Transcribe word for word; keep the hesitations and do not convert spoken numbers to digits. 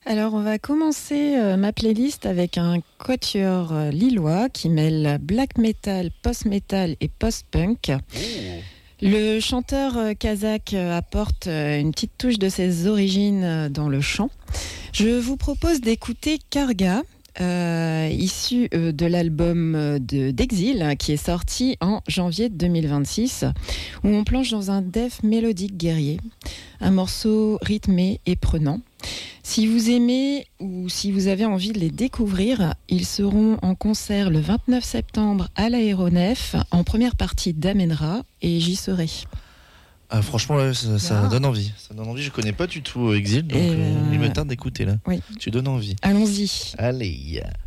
Alors, on va commencer euh, ma playlist avec un quatuor euh, lillois qui mêle black metal, post-metal et post-punk. Oh. Le chanteur euh, kazakh euh, apporte euh, une petite touche de ses origines euh, dans le chant. Je vous propose d'écouter Karga, euh, issu euh, de l'album euh, de, d'Exil, qui est sorti en janvier deux mille vingt-six, où on plonge dans un death mélodique guerrier, un morceau rythmé et prenant. Si vous aimez ou si vous avez envie de les découvrir, ils seront en concert le vingt-neuf septembre à l'Aéronef, en première partie d'Amenra, et j'y serai. Ah, franchement, ouais, ça, ça Ah. donne envie. Ça donne envie. Je connais pas du tout euh, Exil, donc Et euh, euh, il me tarde d'écouter là. Oui. Tu donnes envie. Allons-y. Allez.